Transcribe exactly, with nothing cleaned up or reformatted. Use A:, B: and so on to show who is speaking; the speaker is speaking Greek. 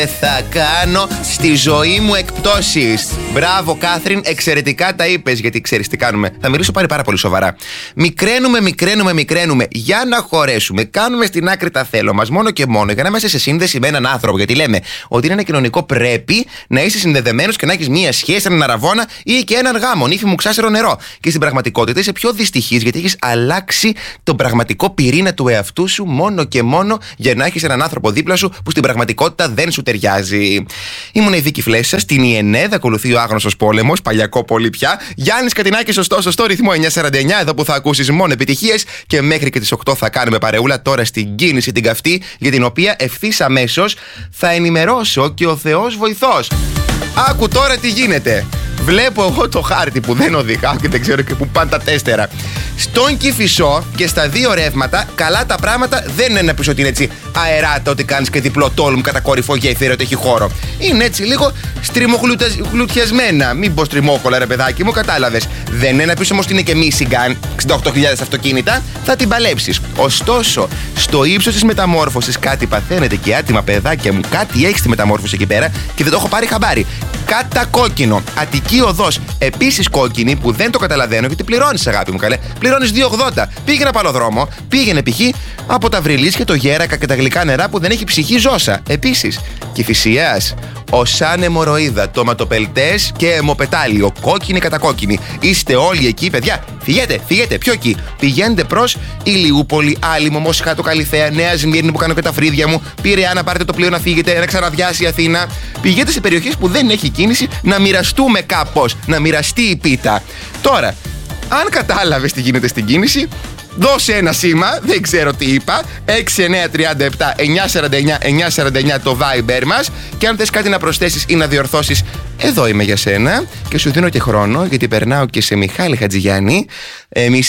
A: Θα κάνω στη ζωή μου εκπτώσεις. Μπράβο, Κάθριν, εξαιρετικά τα είπες. Γιατί ξέρεις τι κάνουμε. Θα μιλήσω πάλι πάρα πολύ σοβαρά. Μικραίνουμε, μικραίνουμε, μικραίνουμε για να χωρέσουμε. Κάνουμε στην άκρη τα θέλω μας μόνο και μόνο για να είμαστε σε σύνδεση με έναν άνθρωπο. Γιατί λέμε ότι είναι ένα κοινωνικό πρέπει να είσαι συνδεδεμένος και να έχεις μία σχέση, έναν αραβόνα ή και έναν γάμο. Νύφη μου, ξάσερο νερό. Και στην πραγματικότητα είσαι πιο δυστυχής γιατί έχεις αλλάξει τον πραγματικό πυρήνα του εαυτού σου μόνο και μόνο για να έχεις έναν άνθρωπο δίπλα σου που στην πραγματικότητα δεν σου ταιριάζει. Ήμουν η Δίκη Φλέσσα, στην ΙΕΝΕΔ, ακολουθεί ο άγνωστος πόλεμος, παλιακό πολύ πια. Γιάννης Κατινάκης, σωστό, σωστό ρυθμό εννιακόσια σαράντα εννιά, εδώ που θα ακούσεις μόνο επιτυχίες και μέχρι και τις οκτώ θα κάνουμε παρεούλα τώρα στην κίνηση την καυτή, για την οποία ευθύς αμέσως θα ενημερώσω και ο Θεός βοηθός. Άκου τώρα τι γίνεται. Βλέπω εγώ το χάρτη που δεν οδηγάω και δεν ξέρω και που πάνε τα τέστερα. Στον Κηφισό και στα δύο ρεύματα, καλά τα πράγματα δεν είναι να πεις ότι είναι έτσι αεράτα, ότι κάνεις και διπλό τόλμ κατά κορυφό γέφυρα, ότι έχει χώρο. Είναι έτσι λίγο στριμογλουτιασμένα. Μην πω στριμόκολα, ρε παιδάκι μου, κατάλαβες. Δεν είναι να πεις όμως ότι είναι και Michigan, εξήντα οκτώ χιλιάδες αυτοκίνητα, θα την παλέψεις. Ωστόσο, στο ύψος της μεταμόρφωσης κάτι παθαίνετε και άτιμα, παιδάκια μου, κάτι έχει στη μεταμόρφωση εκεί πέρα και δεν το έχω πάρει χαμπάρι. Κατακόκκινο. Αττική οδός, επίσης κόκκινη, που δεν το καταλαβαίνω γιατί πληρώνεις, αγάπη μου, καλέ. Πληρώνεις δύο ογδόντα. Πήγαινε από άλλο δρόμο, πήγαινε π.χ. από τα Βρυλής και το Γέρακα και τα γλυκά νερά που δεν έχει ψυχή ζώσα. Επίσης, Κηφισιάς, Οσάν αιμορροίδα, τοματοπελτές και αιμοπετάλιο, κόκκινη κατακόκκινη. Είστε όλοι εκεί, παιδιά. Φυγέτε, φυγέτε, πιο εκεί. Πηγαίνετε προς Ηλιούπολη, Άλυμο, Μοσχάτο, Καλιθέα, Νέα Σμύρνη που κάνω και τα φρύδια μου. Πειραιά να πάρετε το πλοίο να φύγετε, να ξαναδιάσει η Αθήνα. Πηγαίνετε σε περιοχές που δεν έχει κίνηση, να μοιραστούμε κάπως, να μοιραστεί η πίτα. Τώρα, αν κατάλαβες τι γίνεται στην κίνηση, δώσε ένα σήμα, δεν ξέρω τι είπα. έξι εννιά τρία επτά εννιά σαράντα εννιά εννιά σαράντα εννιά το Viber μας. Και αν θες κάτι να προσθέσεις ή να διορθώσεις, εδώ είμαι για σένα. Και σου δίνω και χρόνο, γιατί περνάω και σε Μιχάλη Χατζηγιάννη. Εμείς